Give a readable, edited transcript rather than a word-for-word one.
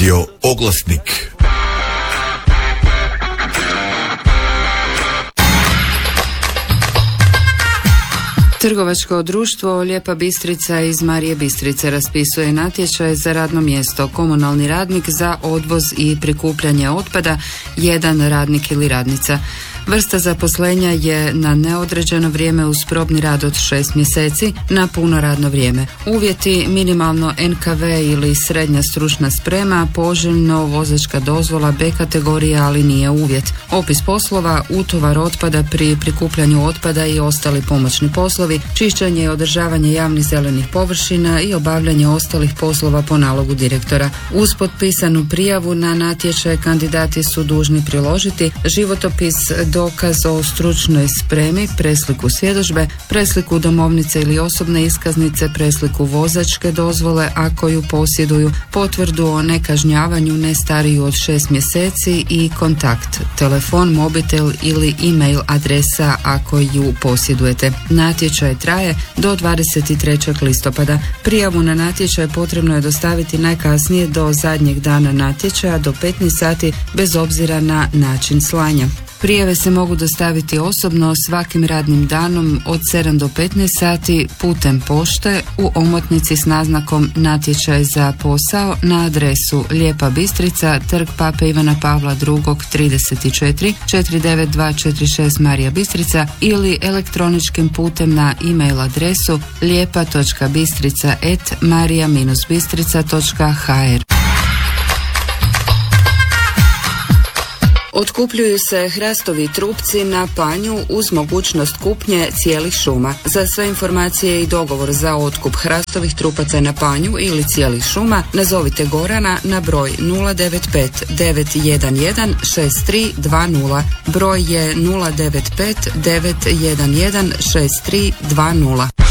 Radio Oglasnik. Trgovačko društvo Lijepa Bistrica iz Marije Bistrice raspisuje natječaj za radno mjesto komunalni radnik za odvoz i prikupljanje otpada, jedan radnik ili radnica. Vrsta zaposlenja je na neodređeno vrijeme uz probni rad od 6 mjeseci na puno radno vrijeme. Uvjeti: minimalno NKV ili srednja stručna sprema, poželjno vozačka dozvola B kategorija, ali nije uvjet. Opis poslova: utovar otpada pri prikupljanju otpada i ostali pomoćni poslovi, čišćenje i održavanje javnih zelenih površina i obavljanje ostalih poslova po nalogu direktora. Uz potpisanu prijavu na natječaj kandidati su dužni priložiti životopis, dokaz o stručnoj spremi, presliku svjedodžbe, presliku domovnice ili osobne iskaznice, presliku vozačke dozvole ako ju posjeduju, potvrdu o nekažnjavanju ne stariju od 6 mjeseci i kontakt, telefon, mobitel ili e-mail adresa ako ju posjedujete. Natječaj traje do 23. listopada. Prijavu na natječaj potrebno je dostaviti najkasnije do zadnjeg dana natječaja do 15 sati bez obzira na način slanja. Prijave se mogu dostaviti osobno svakim radnim danom od 7 do 15 sati putem pošte u omotnici s naznakom natječaj za posao na adresu Lijepa Bistrica, Trg Pape Ivana Pavla II 34 49246 Marija Bistrica ili elektroničkim putem na e-mail adresu lijepa.bistrica@maria-bistrica.hr. Otkupljuju se hrastovi trupci na panju uz mogućnost kupnje cijelih šuma. Za sve informacije i dogovor za otkup hrastovih trupaca na panju ili cijelih šuma nazovite Gorana na broj 095 911 6320. Broj je 095 911 6320.